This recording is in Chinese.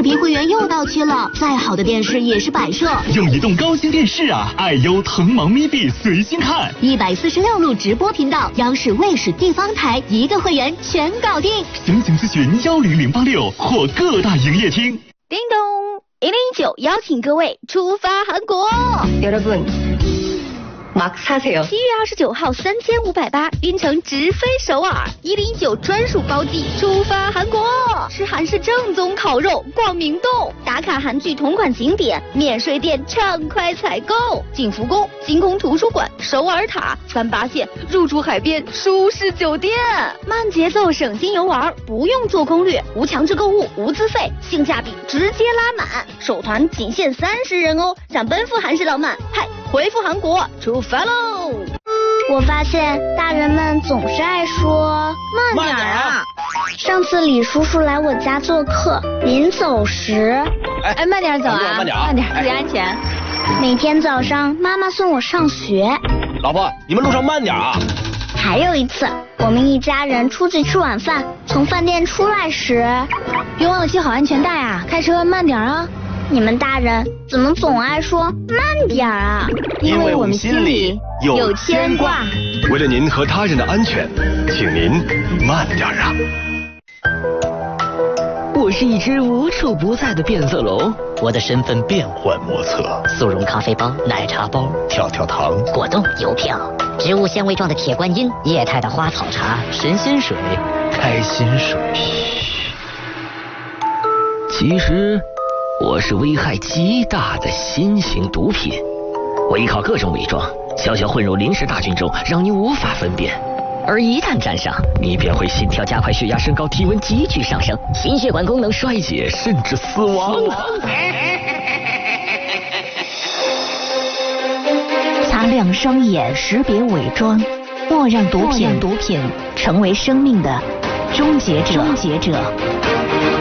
频会员又到期了，再好的电视也是摆设。 用移动高清电视啊，爱优腾芒咪币随心看 ，146路直播频道，央视、卫视、地方台一个会员全搞定。 详情咨询10086或各大营业厅。 叮咚，109邀请各位出发韩国。7月29号3580晕乘直飞首尔，109专属包机出发韩国，吃韩式正宗烤肉，逛明洞，打卡韩剧同款景点，免税店畅快采购，景福宫、星空图书馆、首尔塔、38线入住海边舒适酒店，慢节奏省心游玩，不用做攻略，无强制购物，无资费，性价比直接拉满，首团仅限30人哦，想奔赴韩式浪漫，嗨，回复韩国出发喽！ 我发现大人们总是爱说慢点啊。 上次李叔叔来我家做客，临走时， 慢点走啊，慢点，注意安全。 每天早上妈妈送我上学， 老婆，你们路上慢点啊。 还有一次，我们一家人出去吃晚饭，从饭店出来时， 别忘了系好安全带啊，开车慢点啊。 你们大人怎么总爱说慢点啊？ 因为我们心里有牵挂。 为了您和他人的安全，请您慢点啊。 我是一只无处不在的变色龙， 我的身份变幻莫测，速溶咖啡包、奶茶包、 跳跳糖、 果冻、邮票、植物纤维状的铁观音、液态的花草茶、神仙水、开心水。 其实我是危害极大的新型毒品，我依靠各种伪装，悄悄混入临时大军中，让你无法分辨。而一旦沾上，你便会心跳加快、血压升高、体温急剧上升、心血管功能衰竭，甚至死亡。 擦亮双眼，识别伪装，莫让毒品成为生命的终结者。